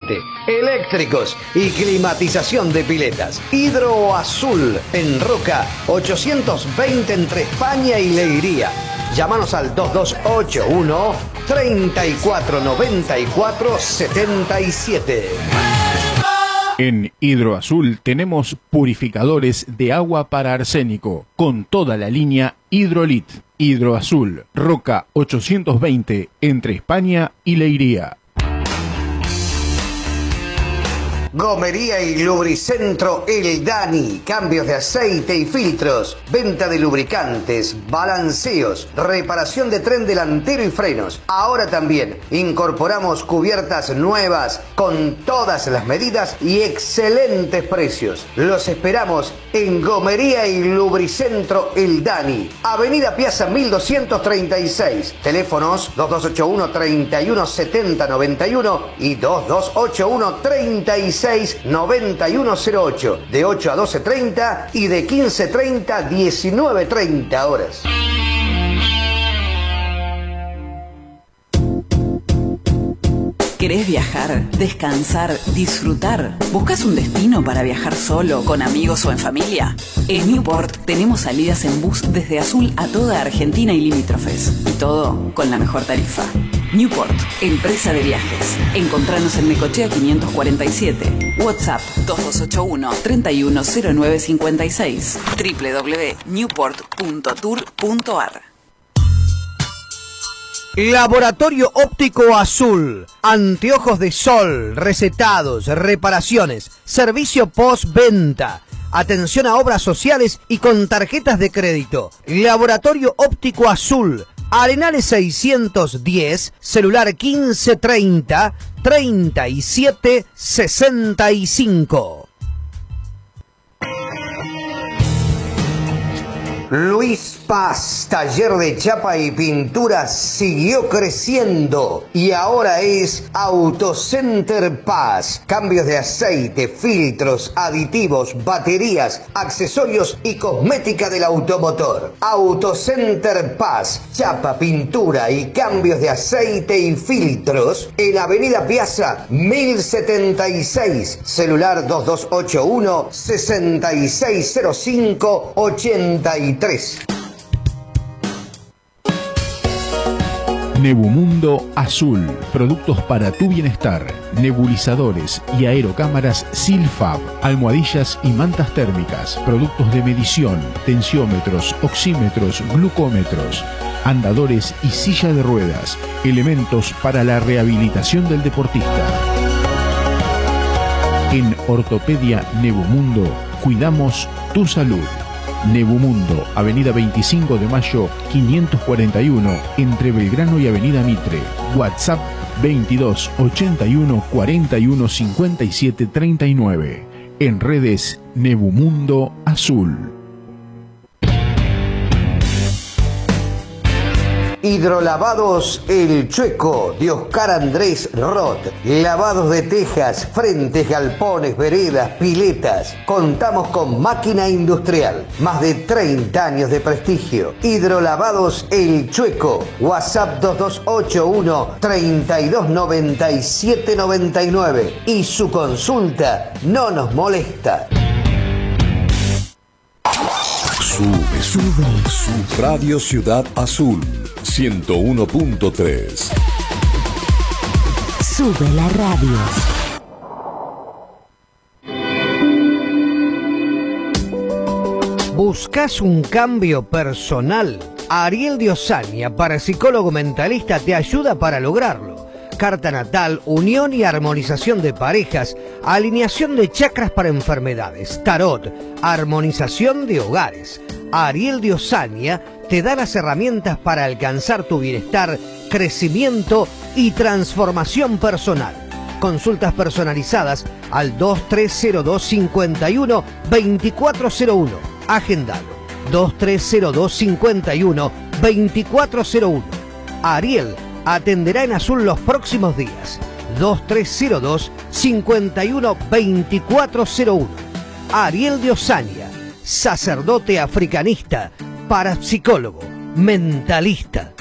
ambiente, eléctricos y climatización de piletas. Hidroazul en Roca 820 entre España y Leiría. Llámanos al 2281 3494 77. En Hidroazul tenemos purificadores de agua para arsénico con toda la línea Hidrolit. Hidroazul, Roca 820 entre España y Leiría. Gomería y Lubricentro El Dani. Cambios de aceite y filtros. Venta de lubricantes, balanceos, reparación de tren delantero y frenos. Ahora también incorporamos cubiertas nuevas con todas las medidas y excelentes precios. Los esperamos en Gomería y Lubricentro El Dani. Avenida Piazza 1236. Teléfonos 2281 31 70 91 y 2281 36 9108, de 8 a 12:30 y de 15:30 a 19:30 horas. ¿Querés viajar, descansar, disfrutar? ¿Buscas un destino para viajar solo, con amigos o en familia? En Newport tenemos salidas en bus desde Azul a toda Argentina y limítrofes. Y todo con la mejor tarifa. Newport, empresa de viajes. Encontranos en Necochea 547. WhatsApp 2281 310956. www.newport.tour.ar. Laboratorio Óptico Azul. Anteojos de sol, recetados, reparaciones, servicio postventa. Atención a obras sociales y con tarjetas de crédito. Laboratorio Óptico Azul. Arenales 610, celular 1530 3765. Luis Paz, taller de chapa y pintura, siguió creciendo y ahora es Autocenter Paz. Cambios de aceite, filtros, aditivos, baterías, accesorios y cosmética del automotor. Autocenter Paz, chapa, pintura y cambios de aceite y filtros en Avenida Piazza 1076. Celular 2281 6605 83. Nebumundo Azul, productos para tu bienestar, nebulizadores y aerocámaras Silfab, almohadillas y mantas térmicas, productos de medición, tensiómetros, oxímetros, glucómetros, andadores y silla de ruedas, elementos para la rehabilitación del deportista. En Ortopedia Nebumundo, cuidamos tu salud. Nebumundo, Avenida 25 de Mayo, 541, entre Belgrano y Avenida Mitre. WhatsApp 22 81 41 57 39. En redes Nebumundo Azul. Hidrolavados El Chueco, de Oscar Andrés Roth. Lavados de tejas, frentes, galpones, veredas, piletas. Contamos con máquina industrial. Más de 30 años de prestigio. Hidrolavados El Chueco. WhatsApp 2281 3297 99. Y su consulta no nos molesta. Sube. Radio Ciudad Azul 101.3. Sube la radio. ¿Buscas un cambio personal? Ariel de Osaña, parapsicólogo mentalista, te ayuda para lograrlo. Carta natal, unión y armonización de parejas, alineación de chakras para enfermedades, tarot, armonización de hogares. Ariel de Osaña te da las herramientas para alcanzar tu bienestar, crecimiento y transformación personal. Consultas personalizadas al 2302 51 2401. Agendalo. 2302 51 2401. Ariel atenderá en Azul los próximos días. 2302 51 2401. Ariel de Osaña, sacerdote africanista, parapsicólogo, mentalista.